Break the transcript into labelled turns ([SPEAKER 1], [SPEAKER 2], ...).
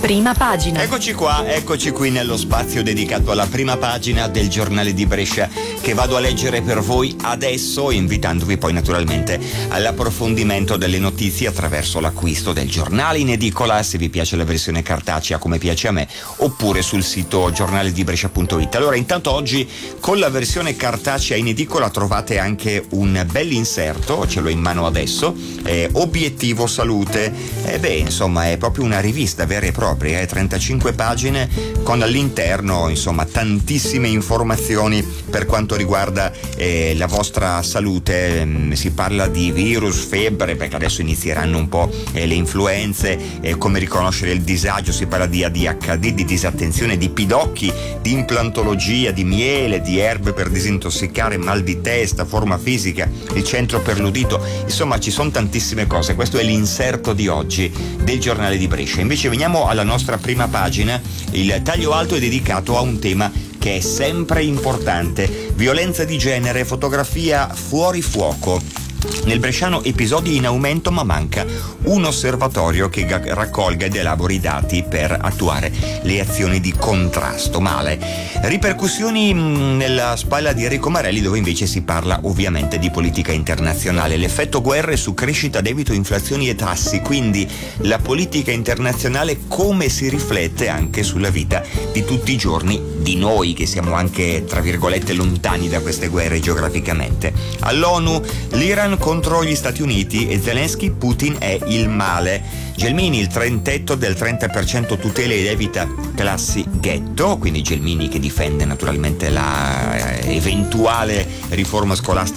[SPEAKER 1] Prima pagina.
[SPEAKER 2] Eccoci qui nello spazio dedicato alla prima pagina del giornale di Brescia, che vado a leggere per voi adesso, invitandovi poi naturalmente all'approfondimento delle notizie attraverso l'acquisto del giornale in edicola, se vi piace la versione cartacea come piace a me, oppure sul sito giornaledibrescia.it. Allora, intanto oggi con la versione cartacea in edicola trovate anche un bell'inserto, ce l'ho in mano adesso, Obiettivo Salute. Insomma, è proprio una rivista vera e propria, 35 pagine con all'interno tantissime informazioni per quanto riguarda la vostra salute. Si parla di virus, febbre, perché adesso inizieranno un po' le influenze, come riconoscere il disagio, si parla di ADHD, di disattenzione, di pidocchi, di implantologia, di miele, di erbe per disintossicare, mal di testa, forma fisica, il centro per l'udito. Insomma, ci sono tantissime cose. Questo è l'inserto di oggi del giornale di Brescia. Invece veniamo alla nostra prima pagina. Il taglio alto è dedicato a un tema che è sempre importante: violenza di genere, fotografia fuori fuoco. Nel bresciano episodi in aumento, ma manca un osservatorio che raccolga ed elabori i dati per attuare le azioni di contrasto. Male. Ripercussioni nella spalla di Enrico Marelli, dove invece si parla ovviamente di politica internazionale. L'effetto guerre su crescita, debito, inflazioni e tassi. Quindi la politica internazionale come si riflette anche sulla vita di tutti i giorni di noi, che siamo anche, tra virgolette, lontani da queste guerre geograficamente. All'ONU, l'Iran contro gli Stati Uniti e Zelensky, Putin è il male. Gelmini, il tetto del 30% tutela ed evita classi ghetto, quindi Gelmini che difende naturalmente la eventuale riforma scolastica